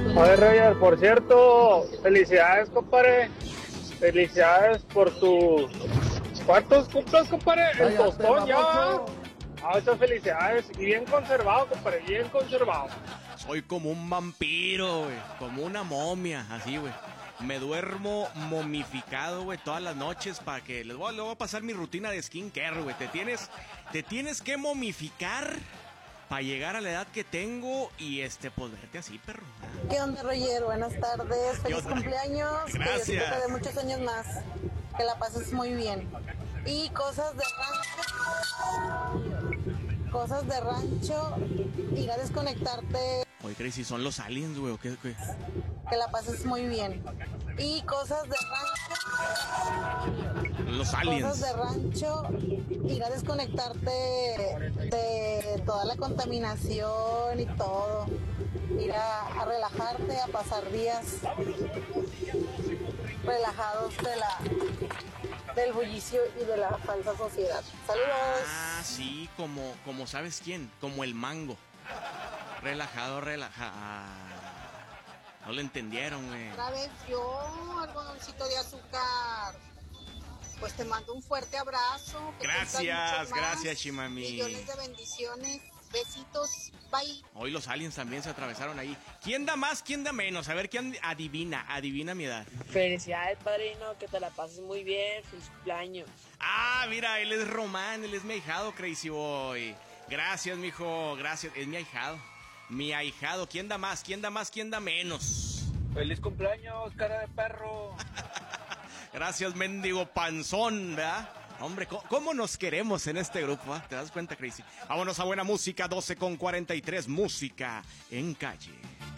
Oye, Roger, por cierto, felicidades, compadre. Felicidades por tus... ¿Cuántos cumples, compadre? El Cállate, tostón ya. baboso. Muchas felicidades. Y bien conservado, compadre, bien conservado. Soy como un vampiro, güey. Como una momia, así, güey. Me duermo momificado, güey, todas las noches para que... Les voy a pasar mi rutina de skincare, güey. Te tienes que momificar para llegar a la edad que tengo y pues verte así, perro. ¿Qué onda, Roger? Buenas tardes. Feliz onda? cumpleaños. Gracias. Que Dios te dé muchos años más. Que la pases muy bien. Y cosas de rancho. Cosas de rancho. Ir a desconectarte. Oye, Crazy, ¿son los aliens, güey? ¿O qué? Que la pases muy bien. Y cosas de rancho. Los aliens. Cosas de rancho. Ir a desconectarte de toda la contaminación y todo. Ir a relajarte, a pasar días relajados del bullicio y de la falsa sociedad. Saludos. Ah, sí, como ¿sabes quién? Como el mango. Relajado. No lo entendieron, güey. Otra vez yo, algodoncito de azúcar. Pues te mando un fuerte abrazo. Gracias, Chimami. Millones de bendiciones. Besitos. Bye. Hoy los aliens también se atravesaron ahí. ¿Quién da más, quién da menos? A ver, ¿quién adivina mi edad? Felicidades, padrino, que te la pases muy bien. Feliz cumpleaños. Ah, mira, él es Román, él es mi ahijado, Crazy Boy. Gracias, mijo, gracias. Es mi ahijado. Mi ahijado. ¿Quién da más, quién da menos? Feliz cumpleaños, cara de perro. Gracias, mendigo panzón, ¿verdad? Hombre, ¿cómo nos queremos en este grupo? ¿Eh? ¿Te das cuenta, Crazy? Vámonos a buena música, 12:43, música en calle.